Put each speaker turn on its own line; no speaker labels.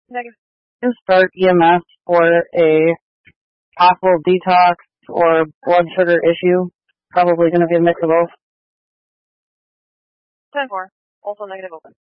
Negative.
Start EMS for a possible detox or blood sugar issue. Probably going to be a mix of both.
10-4. Also negative open.